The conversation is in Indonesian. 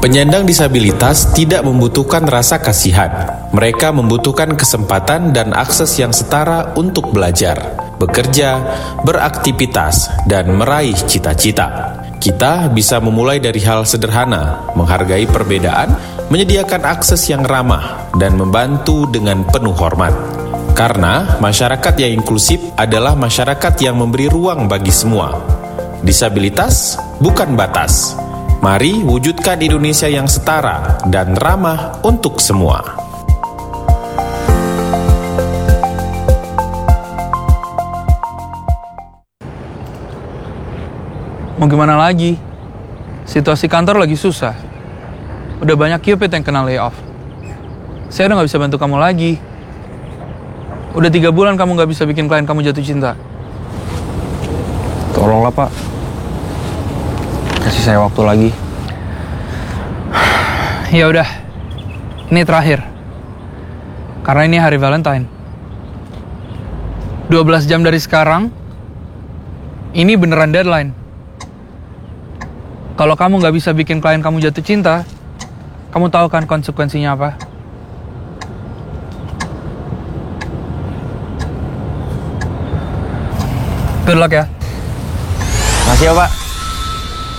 Penyandang disabilitas tidak membutuhkan rasa kasihan. Mereka membutuhkan kesempatan dan akses yang setara untuk belajar, bekerja, beraktivitas, dan meraih cita-cita. Kita bisa memulai dari hal sederhana, menghargai perbedaan, menyediakan akses yang ramah, dan membantu dengan penuh hormat. Karena masyarakat yang inklusif adalah masyarakat yang memberi ruang bagi semua. Disabilitas bukan batas. Mari wujudkan Indonesia yang setara dan ramah untuk semua. Mau gimana lagi? Situasi kantor lagi susah. Udah banyak QP yang kena layoff. Saya udah gak bisa bantu kamu lagi. Udah 3 bulan kamu gak bisa bikin klien kamu jatuh cinta. Tolonglah Pak, kasih saya waktu lagi. Ya udah, ini terakhir. Karena ini hari Valentine. 12 jam dari sekarang, ini beneran deadline. Kalau kamu gak bisa bikin klien kamu jatuh cinta, kamu tahu kan konsekuensinya apa? Good luck ya. Makasih ya Pak.